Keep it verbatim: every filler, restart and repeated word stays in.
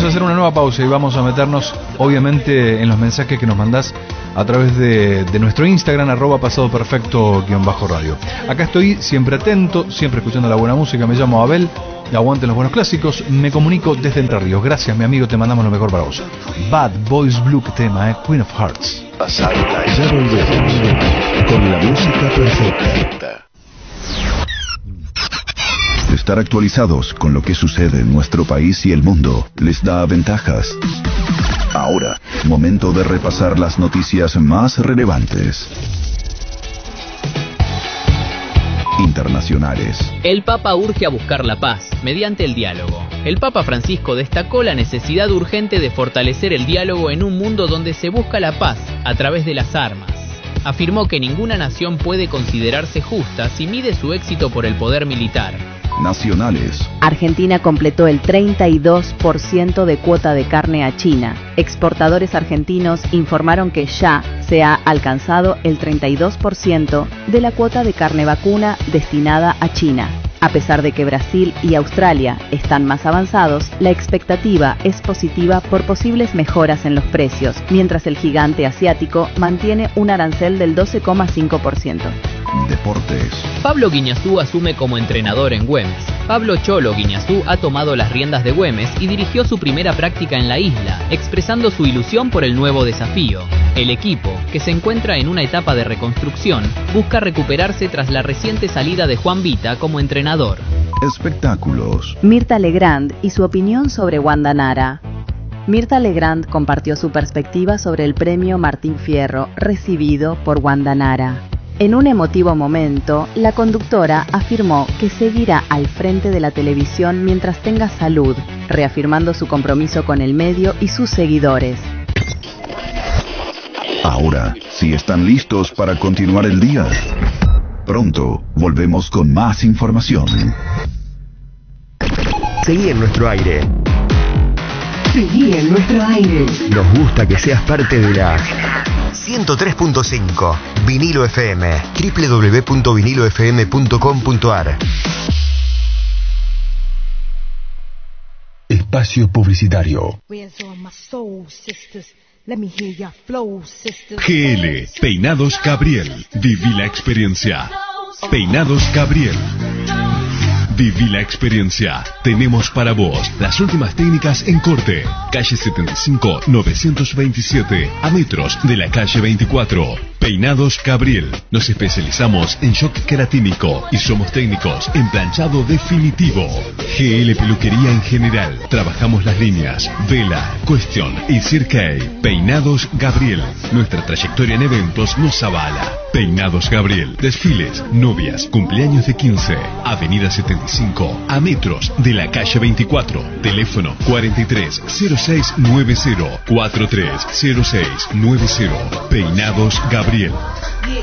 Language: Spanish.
a hacer una nueva pausa y vamos a meternos, obviamente, en los mensajes que nos mandás a través de, de nuestro Instagram, arroba pasado perfecto guión bajo radio. Acá estoy siempre atento, siempre escuchando la buena música. Me llamo Abel, aguanten los buenos clásicos. Me comunico desde Entre Ríos. Gracias, mi amigo, te mandamos lo mejor para vos. Bad Boys Blue, que tema, eh, Queen of Hearts. Pasado live. Ya volvemos con la música perfecta. Estar actualizados con lo que sucede en nuestro país y el mundo les da ventajas. Ahora, momento de repasar las noticias más relevantes. Internacionales. El Papa urge a buscar la paz mediante el diálogo. El Papa Francisco destacó la necesidad urgente de fortalecer el diálogo en un mundo donde se busca la paz a través de las armas. Afirmó que ninguna nación puede considerarse justa si mide su éxito por el poder militar. Nacionales. Argentina completó el treinta y dos por ciento de cuota de carne a China. Exportadores argentinos informaron que ya se ha alcanzado el treinta y dos por ciento de la cuota de carne vacuna destinada a China. A pesar de que Brasil y Australia están más avanzados, la expectativa es positiva por posibles mejoras en los precios, mientras el gigante asiático mantiene un arancel del doce coma cinco por ciento. Deportes. Pablo Guiñazú asume como entrenador en Güemes. Pablo Cholo Guiñazú ha tomado las riendas de Güemes y dirigió su primera práctica en la isla, expresando su ilusión por el nuevo desafío. El equipo, que se encuentra en una etapa de reconstrucción, busca recuperarse tras la reciente salida de Juan Vita como entrenador. Espectáculos. Mirta Legrand y su opinión sobre Wanda Nara. Mirta Legrand compartió su perspectiva sobre el premio Martín Fierro recibido por Wanda Nara. En un emotivo momento, la conductora afirmó que seguirá al frente de la televisión mientras tenga salud, reafirmando su compromiso con el medio y sus seguidores. Ahora, si están listos para continuar el día, pronto volvemos con más información. Seguí en nuestro aire. Seguí en nuestro aire. Nos gusta que seas parte de la ciento tres punto cinco Vinilo F M, doble u doble u doble u punto vinilo f m punto com punto a r. Espacio publicitario. G L, Peinados Gabriel. Viví la experiencia. Peinados Gabriel. Viví la experiencia. Tenemos para vos las últimas técnicas en corte. Calle setenta y cinco, novecientos veintisiete, a metros de la calle veinticuatro. Peinados Gabriel. Nos especializamos en shock queratínico y somos técnicos en planchado definitivo. G L Peluquería en general. Trabajamos las líneas Vela, Question y Cirque. Peinados Gabriel. Nuestra trayectoria en eventos nos avala. Peinados Gabriel. Desfiles, novias, cumpleaños de quince. Avenida setenta y cinco, a metros de la calle veinticuatro. Teléfono cuarenta y tres cero seis noventa, cuarenta y tres cero seis noventa. Peinados Gabriel.